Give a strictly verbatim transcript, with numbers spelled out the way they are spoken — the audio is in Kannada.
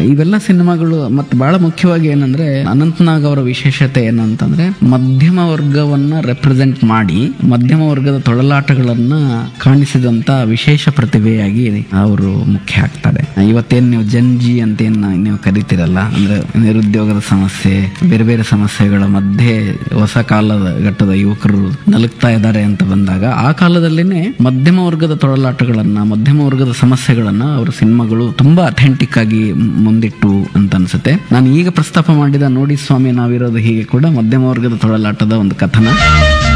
ಇವೆಲ್ಲ ಸಿನಿಮಾಗಳು ಮತ್ತೆ ಬಹಳ ಮುಖ್ಯವಾಗಿ ಏನಂದ್ರೆ ಅನಂತನಾಗ್ ಅವರ ವಿಶೇಷತೆ ಏನಂತಂದ್ರೆ ಮಧ್ಯಮ ವರ್ಗವನ್ನ ರೆಪ್ರೆಸೆಂಟ್ ಮಾಡಿ ಮಧ್ಯಮ ವರ್ಗದ ತೊಳಲಾಟಗಳನ್ನ ಕಾಣಿಸಿದಂತ ವಿಶೇಷ ಪ್ರತಿಭೆಯಾಗಿ ಅವರು ಮುಖ್ಯ ಆಗ್ತಾರೆ. ಇವತ್ತೇನ್ ನೀವು ಜನ್ಜಿ ಅಂತ ಏನ್ ನೀವು ಕರಿತೀರಲ್ಲ, ಅಂದ್ರೆ ನಿರುದ್ಯೋಗದ ಸಮಸ್ಯೆ, ಬೇರೆ ಬೇರೆ ಸಮಸ್ಯೆಗಳ ಮಧ್ಯೆ ಹೊಸ ಕಾಲದ ಘಟ್ಟದ ಯುವಕರು ನಲುಗ್ತಾ ಇದ್ದಾರೆ ಅಂತ ಬಂದಾಗ ಆ ಕಾಲದಲ್ಲಿನೇ ಮಧ್ಯಮ ವರ್ಗದ ತೊಳಲಾಟಗಳನ್ನ ಮಧ್ಯಮ ವರ್ಗದ ಸಮಸ್ಯೆಗಳನ್ನ ಅವರ ಸಿನಿಮಾಗಳು ತುಂಬಾ ಅಥೆಂಟಿಕ್ ಆಗಿ ಮುಂದಿಟ್ಟು ಅಂತ ಅನ್ಸುತ್ತೆ. ನಾನು ಈಗ ಪ್ರಸ್ತಾಪ ಮಾಡಿದ ನೋಡಿ ಸ್ವಾಮಿ ನಾವಿರೋದು ಹೀಗೆ ಕೂಡ ಮಧ್ಯಮ ವರ್ಗದ ತೊಳಲಾಟದ ಒಂದು ಕಥನ.